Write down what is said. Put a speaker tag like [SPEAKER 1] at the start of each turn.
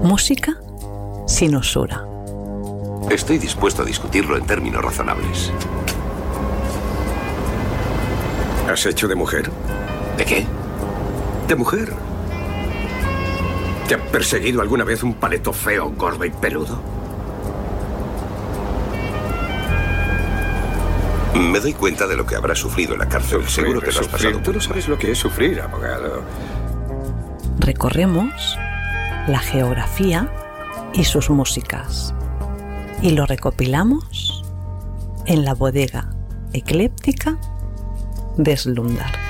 [SPEAKER 1] Música sin usura.
[SPEAKER 2] Estoy dispuesto a discutirlo en términos razonables.
[SPEAKER 3] ¿Has hecho de mujer?
[SPEAKER 2] ¿De qué?
[SPEAKER 3] De mujer. ¿Te ha perseguido alguna vez un paleto feo, gordo y peludo?
[SPEAKER 2] Me doy cuenta de lo que habrás sufrido en la cárcel. Seguro que lo has pasado.
[SPEAKER 3] Tú no sabes lo que es sufrir, abogado.
[SPEAKER 1] Recorremos la geografía y sus músicas y lo recopilamos en la bodega ecléptica de Slumdar.